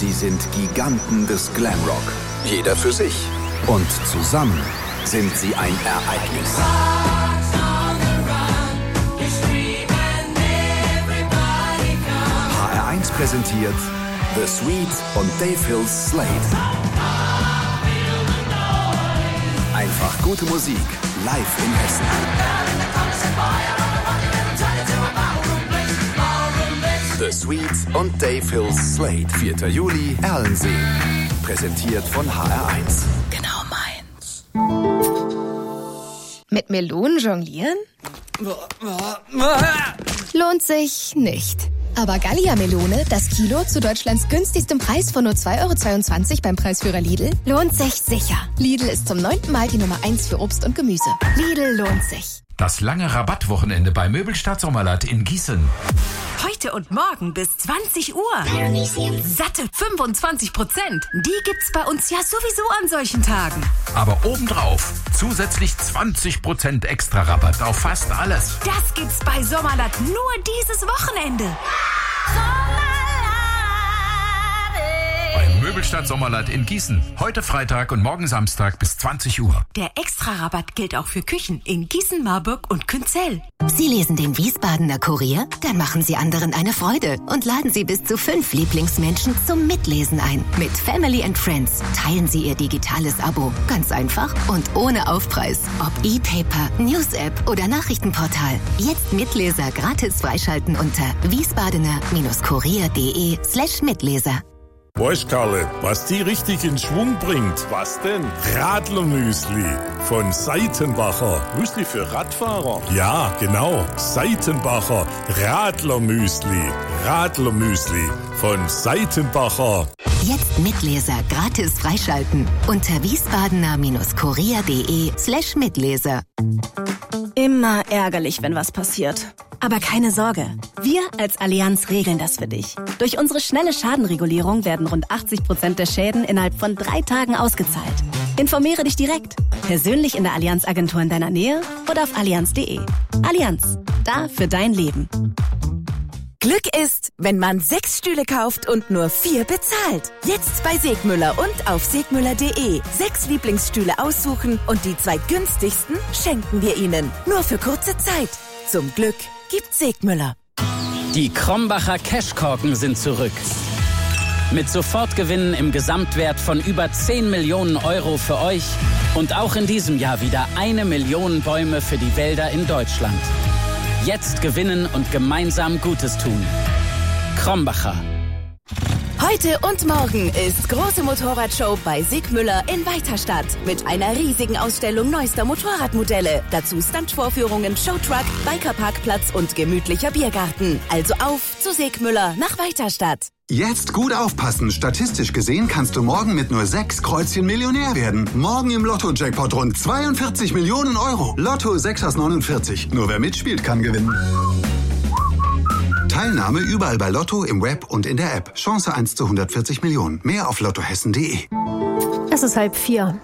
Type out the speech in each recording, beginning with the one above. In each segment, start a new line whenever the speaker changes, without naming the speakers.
Sie sind Giganten des Glamrock. Jeder für sich. Und zusammen sind sie ein Ereignis. HR1 präsentiert The Sweet und Dave Hills Slade. Einfach gute Musik, live in Hessen. The Sweet und Dave Hills Slade. 4. Juli, Erlensee. Präsentiert von HR1.
Genau meins. Mit Melonen jonglieren? Lohnt sich nicht. Aber Gallia-Melone, das Kilo zu Deutschlands günstigstem Preis von nur 2,22 € beim Preisführer Lidl, lohnt sich sicher. Lidl ist zum 9. Mal die Nummer 1 für Obst und Gemüse. Lidl lohnt sich.
Das lange Rabattwochenende bei Möbelstadt Sommerland in Gießen.
Heute und morgen bis 20 Uhr. Satte 25%. Die gibt's bei uns ja sowieso an solchen Tagen.
Aber obendrauf zusätzlich 20% extra Rabatt auf fast alles.
Das gibt's bei Sommerland nur dieses Wochenende.
Beim Möbelstadt Sommerland in Gießen. Heute Freitag und morgen Samstag bis 20 Uhr.
Der Extra-Rabatt gilt auch für Küchen in Gießen, Marburg und Künzell.
Sie lesen den Wiesbadener Kurier? Dann machen Sie anderen eine Freude und laden Sie bis zu 5 Lieblingsmenschen zum Mitlesen ein. Mit Family and Friends teilen Sie Ihr digitales Abo. Ganz einfach und ohne Aufpreis. Ob E-Paper, News-App oder Nachrichtenportal. Jetzt Mitleser gratis freischalten unter wiesbadener-kurier.de/Mitleser.
Weißt Karle, was die richtig in Schwung bringt? Was denn? Radlermüsli von Seitenbacher. Müsli für Radfahrer? Ja, genau. Seitenbacher Radlermüsli. Radlermüsli von Seitenbacher.
Jetzt Mitleser gratis freischalten unter wiesbadener-kurier.de/Mitleser.
Immer ärgerlich, wenn was passiert. Aber keine Sorge, wir als Allianz regeln das für dich. Durch unsere schnelle Schadenregulierung werden rund 80% der Schäden innerhalb von 3 Tagen ausgezahlt. Informiere dich direkt, persönlich in der Allianz-Agentur in deiner Nähe oder auf allianz.de. Allianz, da für dein Leben.
Glück ist, wenn man 6 Stühle kauft und nur 4 bezahlt. Jetzt bei Segmüller und auf segmüller.de. 6 Lieblingsstühle aussuchen und die 2 günstigsten schenken wir Ihnen. Nur für kurze Zeit. Zum Glück gibt Segmüller.
Die Krombacher Cashkorken sind zurück. Mit Sofortgewinnen im Gesamtwert von über 10 Millionen € für euch und auch in diesem Jahr wieder 1 Million Bäume für die Wälder in Deutschland. Jetzt gewinnen und gemeinsam Gutes tun. Krombacher.
Heute und morgen ist große Motorradshow bei Segmüller in Weiterstadt mit einer riesigen Ausstellung neuester Motorradmodelle. Dazu Stuntvorführungen, Showtruck, Bikerparkplatz und gemütlicher Biergarten. Also auf zu Segmüller nach Weiterstadt.
Jetzt gut aufpassen. Statistisch gesehen kannst du morgen mit nur 6 Kreuzchen Millionär werden. Morgen im Lotto-Jackpot rund 42 Millionen €. Lotto 6 aus 49. Nur wer mitspielt, kann gewinnen. Teilnahme überall bei Lotto, im Web und in der App. Chance 1 zu 140 Millionen. Mehr auf lottohessen.de.
Es ist 3:30.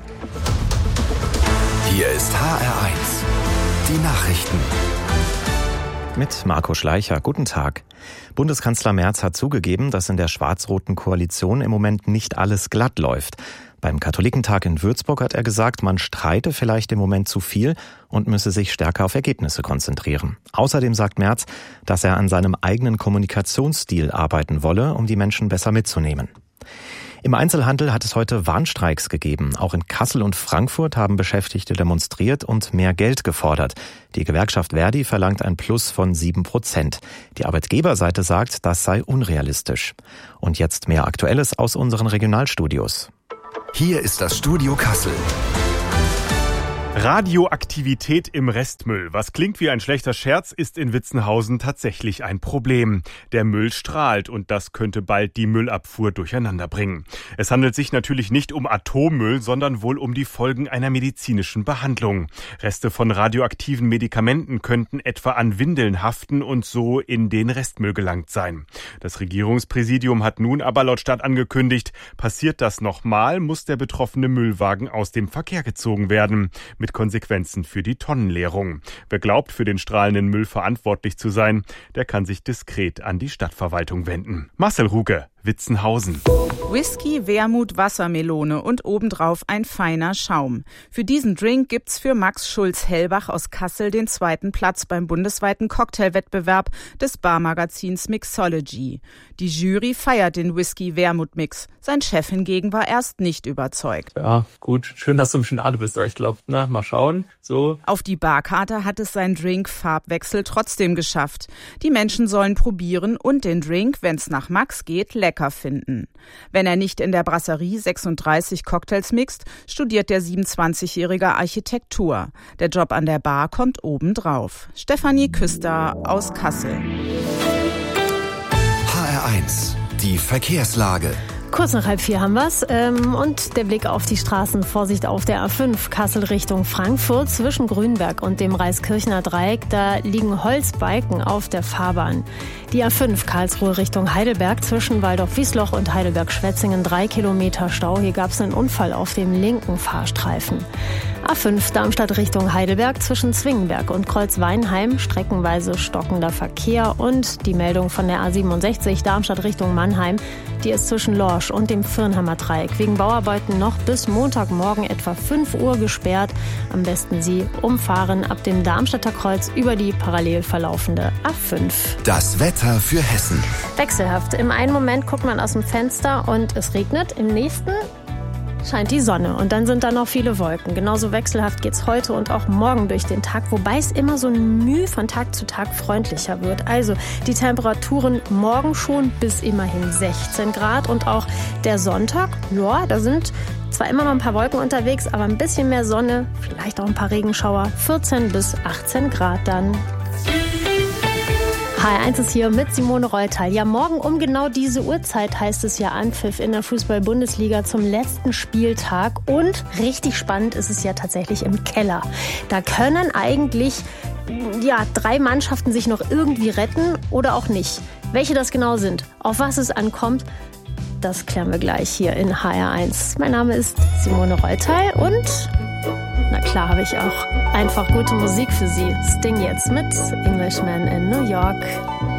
Hier ist HR1. Die Nachrichten.
Mit Marco Schleicher. Guten Tag. Bundeskanzler Merz hat zugegeben, dass in der schwarz-roten Koalition im Moment nicht alles glatt läuft. Beim Katholikentag in Würzburg hat er gesagt, man streite vielleicht im Moment zu viel und müsse sich stärker auf Ergebnisse konzentrieren. Außerdem sagt Merz, dass er an seinem eigenen Kommunikationsstil arbeiten wolle, um die Menschen besser mitzunehmen. Im Einzelhandel hat es heute Warnstreiks gegeben. Auch in Kassel und Frankfurt haben Beschäftigte demonstriert und mehr Geld gefordert. Die Gewerkschaft Verdi verlangt ein Plus von 7%. Die Arbeitgeberseite sagt, das sei unrealistisch. Und jetzt mehr Aktuelles aus unseren Regionalstudios.
Hier ist das Studio Kassel.
Radioaktivität im Restmüll. Was klingt wie ein schlechter Scherz, ist in Witzenhausen tatsächlich ein Problem. Der Müll strahlt und das könnte bald die Müllabfuhr durcheinander bringen. Es handelt sich natürlich nicht um Atommüll, sondern wohl um die Folgen einer medizinischen Behandlung. Reste von radioaktiven Medikamenten könnten etwa an Windeln haften und so in den Restmüll gelangt sein. Das Regierungspräsidium hat nun aber laut Stadt angekündigt, passiert das nochmal, muss der betroffene Müllwagen aus dem Verkehr gezogen werden. Mit Konsequenzen für die Tonnenleerung. Wer glaubt, für den strahlenden Müll verantwortlich zu sein, der kann sich diskret an die Stadtverwaltung wenden. Marcel Ruge. Witzenhausen.
Whisky, Wermut, Wassermelone und obendrauf ein feiner Schaum. Für diesen Drink gibt's für Max Schulz-Hellbach aus Kassel den 2. Platz beim bundesweiten Cocktailwettbewerb des Barmagazins Mixology. Die Jury feiert den Whisky-Wermut-Mix. Sein Chef hingegen war erst nicht überzeugt.
Ja, gut, schön, dass du im Finale bist, aber ich glaube, mal schauen. So.
Auf die Barkarte hat es sein Drink-Farbwechsel trotzdem geschafft. Die Menschen sollen probieren und den Drink, wenn's nach Max geht, lecker finden. Wenn er nicht in der Brasserie 36 Cocktails mixt, studiert der 27-jährige Architektur. Der Job an der Bar kommt obendrauf. Stefanie Küster aus Kassel.
HR1, die Verkehrslage.
Kurz nach 3:30 haben wir's. Und der Blick auf die Straßen. Vorsicht auf der A5 Kassel Richtung Frankfurt zwischen Grünberg und dem Reiskirchner Dreieck. Da liegen Holzbalken auf der Fahrbahn. Die A5 Karlsruhe Richtung Heidelberg zwischen Waldorf-Wiesloch und Heidelberg-Schwetzingen 3 Kilometer Stau. Hier gab's einen Unfall auf dem linken Fahrstreifen. A5 Darmstadt Richtung Heidelberg zwischen Zwingenberg und Kreuzweinheim streckenweise stockender Verkehr. Und die Meldung von der A67 Darmstadt Richtung Mannheim, die ist zwischen Lorsch und dem Firnhammer Dreieck wegen Bauarbeiten noch bis Montagmorgen etwa 5 Uhr gesperrt. Am besten Sie umfahren ab dem Darmstädter Kreuz über die parallel verlaufende A5.
Das Wetter für Hessen.
Wechselhaft. Im einen Moment guckt man aus dem Fenster und es regnet, im nächsten scheint die Sonne und dann sind da noch viele Wolken. Genauso wechselhaft geht's heute und auch morgen durch den Tag, wobei es immer so ein Mühe von Tag zu Tag freundlicher wird. Also die Temperaturen morgen schon bis immerhin 16 Grad und auch der Sonntag, ja, da sind zwar immer noch ein paar Wolken unterwegs, aber ein bisschen mehr Sonne, vielleicht auch ein paar Regenschauer, 14 bis 18 Grad dann. HR1 ist hier mit Simone Reutal. Ja, morgen um genau diese Uhrzeit heißt es ja Anpfiff in der Fußball-Bundesliga zum letzten Spieltag. Und richtig spannend ist es ja tatsächlich im Keller. Da können eigentlich 3 Mannschaften sich noch irgendwie retten oder auch nicht. Welche das genau sind, auf was es ankommt, das klären wir gleich hier in HR1. Mein Name ist Simone Reutal und na klar habe ich auch einfach gute Musik für Sie. Sting jetzt mit Englishman in New York.